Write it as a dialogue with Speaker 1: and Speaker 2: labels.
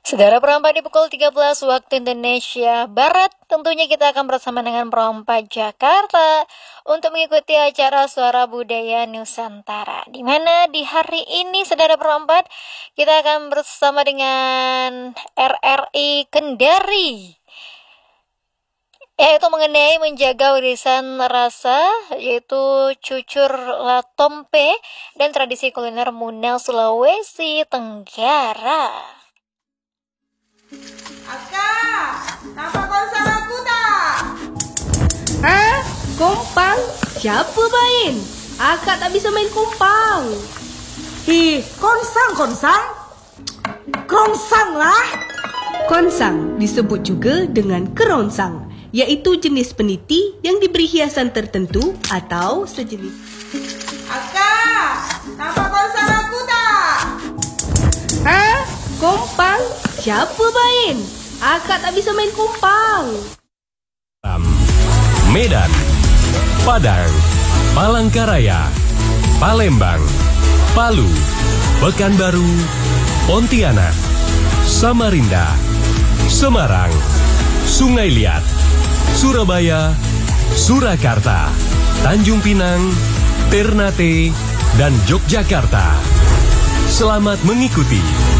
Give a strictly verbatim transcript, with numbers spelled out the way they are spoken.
Speaker 1: Saudara perompak di pukul tiga belas waktu Indonesia Barat, tentunya kita akan bersama dengan Perompak Jakarta untuk mengikuti acara Suara Budaya Nusantara. Di mana di hari ini, saudara perompak, kita akan bersama dengan R R I Kendari, yaitu mengenai menjaga warisan rasa, yaitu cucur latompe dan tradisi kuliner Muna Sulawesi Tenggara.
Speaker 2: Aka, nampak konser aku tak?
Speaker 3: Hah? Kompang? Siapa main? Akak tak bisa main kompang.
Speaker 2: Ih, konsang, konsang? Krongsang lah.
Speaker 3: Konsang disebut juga dengan kerongsang, yaitu jenis peniti yang diberi hiasan tertentu atau sejenis.
Speaker 2: Aka, nampak konser aku tak?
Speaker 3: Hah? Kompang? Siapa main? Akak tak bisa main kompang.
Speaker 4: Medan, Padang, Palangkaraya, Palembang, Palu, Pekanbaru, Pontianak, Samarinda, Semarang, Sungai Liat, Surabaya, Surakarta, Tanjung Pinang, Ternate, dan Yogyakarta. Selamat mengikuti